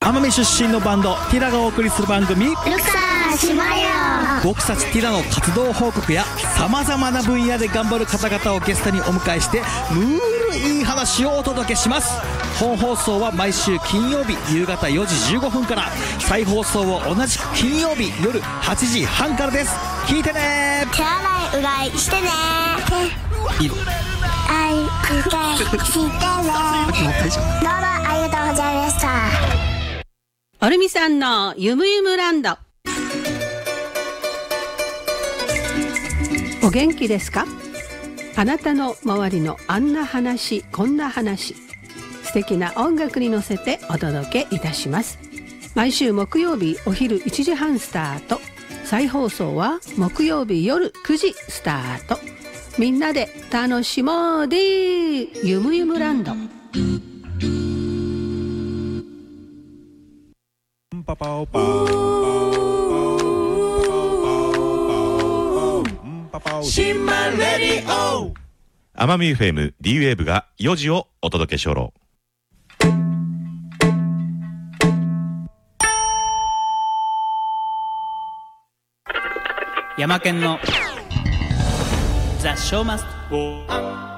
奄美出身のバンドティラがお送りする番組ルカしまよ。 僕たちティラの活動報告やさまざまな分野で頑張る方々をゲストにお迎えしてルールいい話をお届けします。本放送は毎週金曜日夕方4時15分から、再放送を同じく金曜日夜8時半からです。聞いてね。 手洗いうがいしてね。 いいのあいうがいしてね。どうもありがとうございました。 おるみさんのゆむゆむランド。お元気ですか？あなたの周りのあんな話こんな話、素敵な音楽に乗せてお届けいたします。毎週木曜日お昼1時半スタート、再放送は木曜日夜9時スタート。みんなで楽しもうでゆむゆむランド。 シンマレディオ奄美 FM D ウェーブが4時をお届けしょろ。 山県のザ・ショーマストゴーオン。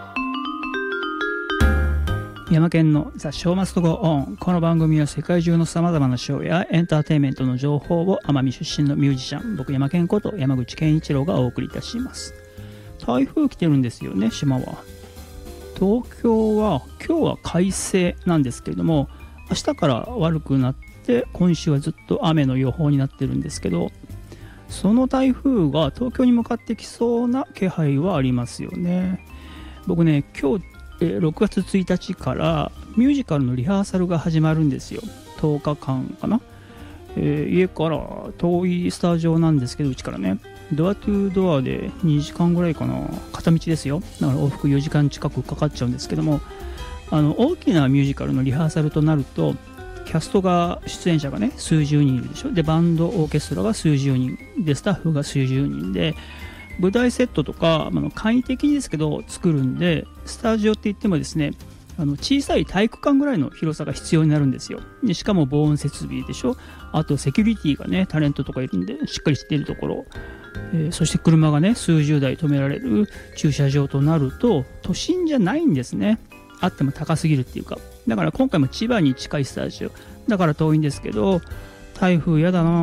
山県のザ・ショーマストゴーオン。この番組は世界中のさまざまなショーやエンターテインメントの情報を奄美出身のミュージシャン、僕山県こと山口健一郎がお送りいたします。台風来てるんですよね、島は。東京は今日は快晴なんですけれども、明日から悪くなって今週はずっと雨の予報になってるんですけど、その台風が東京に向かってきそうな気配はありますよね。僕ね、今日6月1日からミュージカルのリハーサルが始まるんですよ。10日間かな。家から遠いスタジオなんですけど、うちからねドアトゥードアで2時間ぐらいかな、片道ですよ。だから往復4時間近くかかっちゃうんですけども、大きなミュージカルのリハーサルとなるとキャストが、出演者がね数十人いるでしょ。でバンドオーケストラが数十人で、スタッフが数十人で、舞台セットとか簡易的にですけど作るんで、スタジオって言ってもですね、小さい体育館ぐらいの広さが必要になるんですよ。でしかも防音設備でしょ。あとセキュリティがね、タレントとかいるんでしっかりしているところ、そして車がね数十台止められる駐車場となると都心じゃないんですね。あっても高すぎるっていうか。だから今回も千葉に近いスタジオだから遠いんですけど、台風やだな。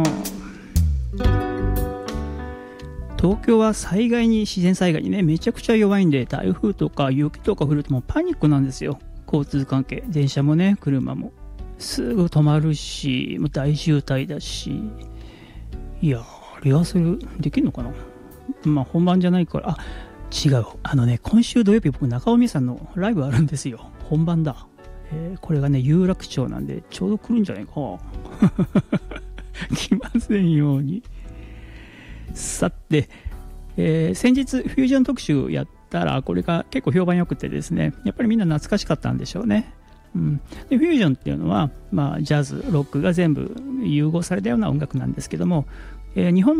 東京は災害に、自然災害にねめちゃくちゃ弱いんで、台風とか雪とか降るともうパニックなんですよ。交通関係、電車もね車もすぐ止まるし、もう大渋滞だし。いやリハーサルできるのかな。本番じゃないから。違う、今週土曜日僕中尾美恵さんのライブあるんですよ。本番だ。これがね有楽町なんでちょうど来るんじゃないか来ませんように。さて、先日フュージョン特集やったらこれが結構評判良くてですね、やっぱりみんな懐かしかったんでしょうね。でフュージョンっていうのは、ジャズロックが全部融合されたような音楽なんですけども、日本の